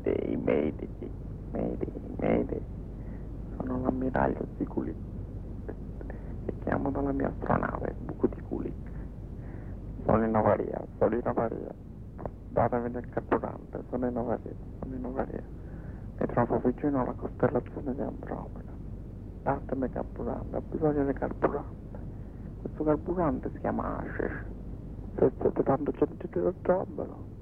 Mayday, Mayday, Mayday, Mayday. Sono l'ammiraglio di Kulik e chiamo dalla mia astronave buco di Kulik. Sono in avaria, sono in avaria. Datemi del carburante, sono in avaria, sono in avaria. Mi trovo vicino alla costellazione di Andromeda. Datemi carburante, ho bisogno di carburante. Questo carburante si chiama Asher. Se siete tanto gentili del trombolo.